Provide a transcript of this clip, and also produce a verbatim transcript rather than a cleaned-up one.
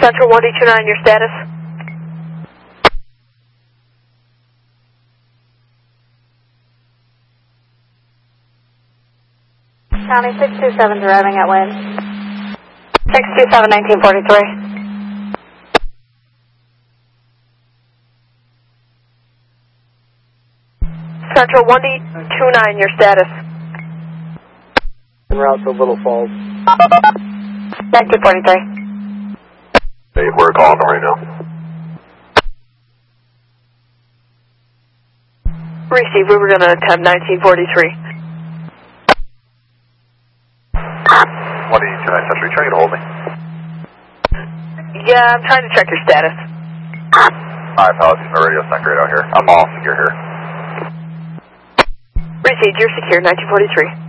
Central one D two nine, your status? County six two seven arriving at wind. six two seven, nineteen forty-three. Central one D two nine, your status? En route to Little Falls. nineteen forty-three. Hey, we're calling them right now. Receive, we were going to attempt nineteen forty-three. one D two nine Century, trying to hold me. Yeah, I'm trying to check your status. My apologies, my radio's not great out here. I'm all secure here. Receive, you're secure, nineteen forty-three.